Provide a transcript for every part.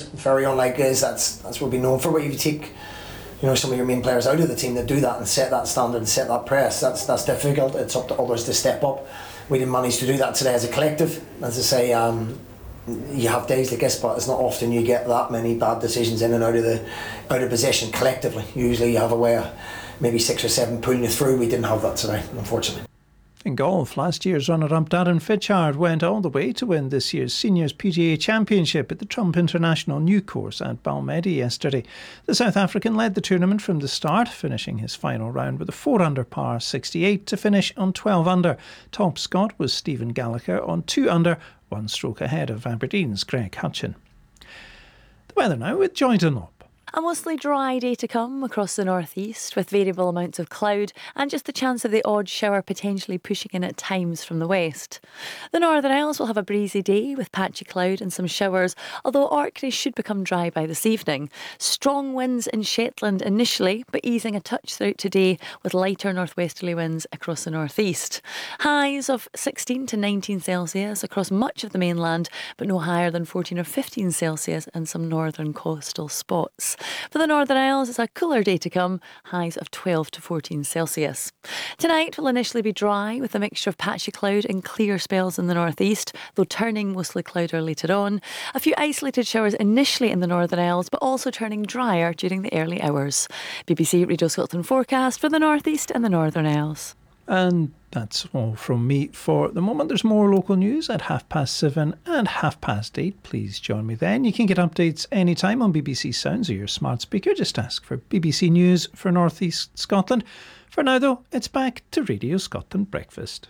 Very unlike us. That's what we've been known for. But if you take, some of your main players out of the team that do that and set that standard and set that press, that's difficult. It's up to others to step up. We didn't manage to do that today as a collective. As I say, you have days like this, but it's not often you get that many bad decisions in and out of possession collectively. Usually you have a way of maybe 6 or 7 pulling you through. We didn't have that today, unfortunately. In golf, last year's runner-up Darren Fitchard went all the way to win this year's Seniors PGA Championship at the Trump International New Course at Balmedy yesterday. The South African led the tournament from the start, finishing his final round with a 4-under par 68 to finish on 12 under. Top Scot was Stephen Gallagher on 2 under, 1 stroke ahead of Aberdeen's Greg Hutchin. The weather now with Joy Dunlop. A mostly dry day to come across the northeast with variable amounts of cloud and just the chance of the odd shower potentially pushing in at times from the west. The Northern Isles will have a breezy day with patchy cloud and some showers, although Orkney should become dry by this evening. Strong winds in Shetland initially, but easing a touch throughout today with lighter northwesterly winds across the northeast. Highs of 16 to 19 Celsius across much of the mainland, but no higher than 14 or 15 Celsius in some northern coastal spots. For the Northern Isles, it's a cooler day to come, highs of 12 to 14 Celsius. Tonight will initially be dry with a mixture of patchy cloud and clear spells in the northeast, though turning mostly cloudier later on. A few isolated showers initially in the Northern Isles, but also turning drier during the early hours. BBC Radio Scotland forecast for the northeast and the Northern Isles. And that's all from me for the moment. There's more local news at 7:30 and 8:30. Please join me then. You can get updates anytime on BBC Sounds or your smart speaker. Just ask for BBC News for North East Scotland. For now, though, it's back to Radio Scotland Breakfast.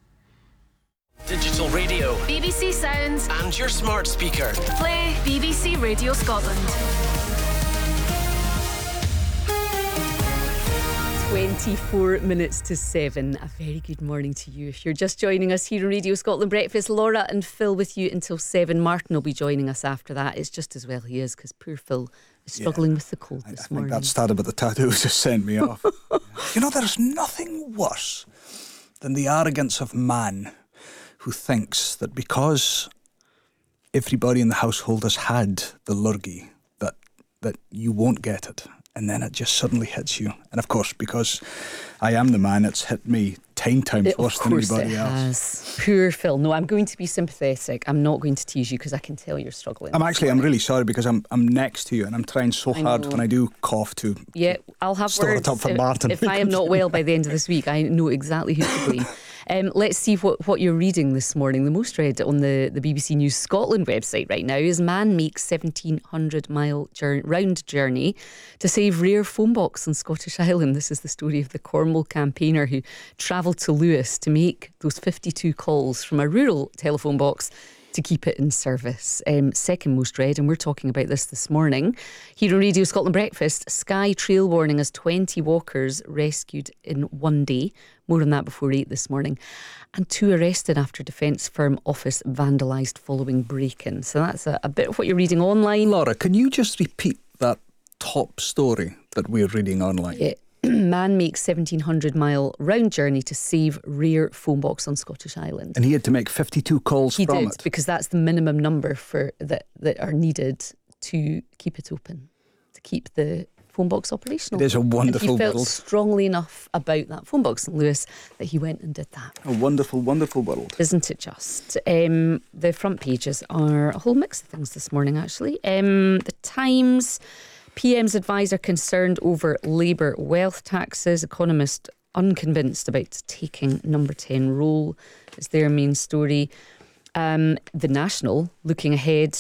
Digital radio, BBC Sounds and your smart speaker. Play BBC Radio Scotland. 24 minutes to 7. A very good morning to you. If you're just joining us here on Radio Scotland Breakfast, Laura and Phil with you until 7. Martin will be joining us after that. It's just as well he is, because poor Phil is struggling with the cold this morning. I think that stat about the tattoos just sent me off. There's nothing worse than the arrogance of man who thinks that because everybody in the household has had the lurgy, that you won't get it. And then it just suddenly hits you. And of course, because I am the man, it's hit me 10 times worse than anybody else. Poor Phil. No, I'm going to be sympathetic. I'm not going to tease you because I can tell you're struggling. I'm really sorry because I'm next to you and I'm trying so hard when I do cough to I'll have store words it up for Martin. If I am not well by the end of this week, I know exactly who to blame. Let's see what you're reading this morning. The most read on the BBC News Scotland website right now is man makes 1,700-mile round journey to save rare phone box on Scottish Island. This is the story of the Cornwall campaigner who travelled to Lewis to make those 52 calls from a rural telephone box to keep it in service. Second most read, and we're talking about this morning. Here on Radio Scotland Breakfast, Skye trail warning as 20 walkers rescued in one day. More on that before 8 this morning. And 2 arrested after defence firm office vandalised following break-in. So that's a bit of what you're reading online. Laura, can you just repeat that top story that we're reading online? Yeah. Man makes 1,700-mile round journey to save rare phone box on Scottish Island. And he had to make 52 calls from it. He did, because that's the minimum number that are needed to keep it open, to keep the phone box operational. It is a wonderful world. He felt world. strongly enough about that phone box in Lewis that he went and did that. A wonderful, wonderful world. Isn't it just? The front pages are a whole mix of things this morning, actually. The Times... PM's advisor concerned over Labour wealth taxes. Economist unconvinced about taking number 10 role is their main story. The National looking ahead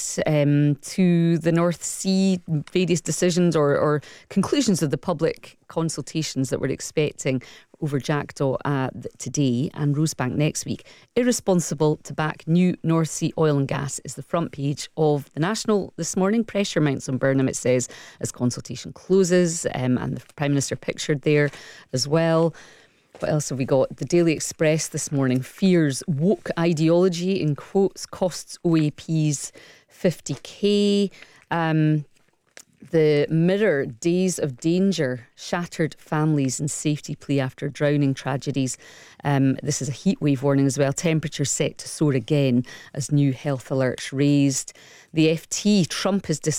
to the North Sea, various decisions or conclusions of the public consultations that we're expecting over Jackdaw today and Rosebank next week. Irresponsible to back new North Sea oil and gas is the front page of the National this morning. Pressure mounts on Burnham, it says, as consultation closes, and the Prime Minister pictured there as well. What else have we got? The Daily Express this morning fears woke ideology, in quotes, costs OAPs 50k. The Mirror, days of danger, shattered families and safety plea after drowning tragedies. This is a heatwave warning as well. Temperature set to soar again as new health alerts raised. The FT, Trump has